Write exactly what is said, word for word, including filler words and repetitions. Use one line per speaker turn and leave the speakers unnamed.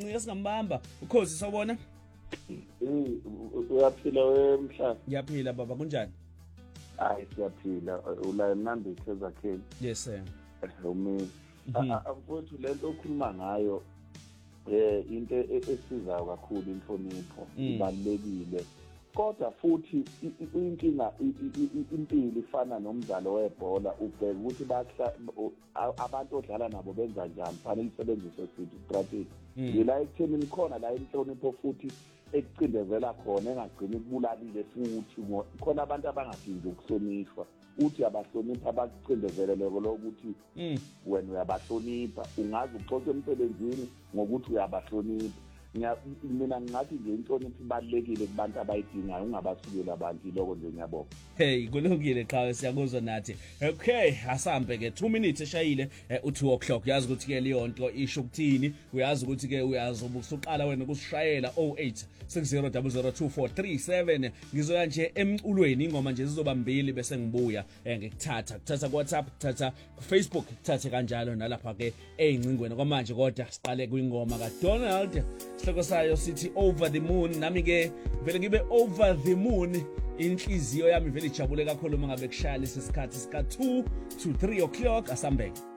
ncike singambamba ukhozi sawubona
Eh uyaphila wemhlaba
Ngiyaphila baba kunjani
Hayi siyaphila ula Nandi Khezakheni
Yes sir
umi afuthu lento okhuluma ngayo eh into esizayo kakhulu inhlonipho ibalekile kodwa futhi inkinga impilo ifana nomdlalo webhola ubheka ukuthi bakha abantu odlala nabo benza njani fanele isebenzise sithi strategy yila ekutheni khona la inhlonipho futhi ekucindezela khona engagcini kubulalile futhi khona abantu abangadingi ukuhlonishwa uthi abahlonipha abakucindezelele lokuthi wena uyabahlonipha ungazi uxoxe emsebenzini ngokuthi uyabahlonipha mina ngathi nje inhlonipho ibalekile kubantu abayidingayo ungabasukela abantu lokho nje ngiyabona
hey kulungile xa siyakuzwa nathi okay asambe ke two minutes eshayile u two o'clock yazi ukuthi ke leyo nto isho ukuthini uyazi ukuthi ke uyazoba usuqala wena kusishayela oh eight six zero zero zero two four three seven ngizoya nje emculweni ingoma nje zizoba mbili bese ngibuya ngikuthatha kuthatha ku WhatsApp kuthatha ku Facebook kuthathe kanjalo nalapha ke ezincingweni kwamanje kodwa siqale kwingoma ka Donald Sihloko sayo sithi Over the Moon nami ke vele ngibe over the moon inhliziyo yami vele ijabule kakhulu mangabe kushaya lesikhathi sika two to three o'clock asambeke